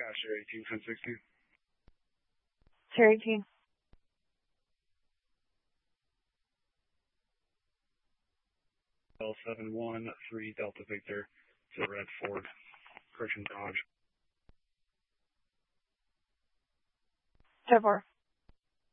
Share 18, 1016. Share 18. L713 Delta Victor to Red Ford, Correction Dodge. 10-4.